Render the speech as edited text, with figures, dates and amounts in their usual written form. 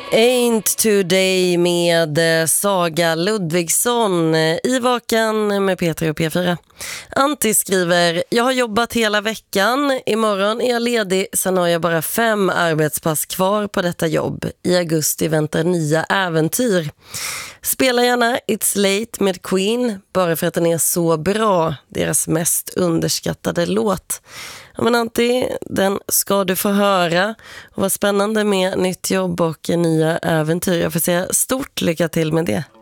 Ain't Today med Saga Ludvigsson i Vakan med Peter och P4. Antti skriver: jag har jobbat hela veckan. Imorgon är jag ledig. Sen har jag bara 5 arbetspass kvar på detta jobb. I augusti väntar nya äventyr. Spela gärna It's Late med Queen bara för att den är så bra. Deras mest underskattade låt. Ja, men Antti, den ska du få höra. Och vad spännande med nytt jobb och nya äventyr. Jag får säga stort lycka till med det.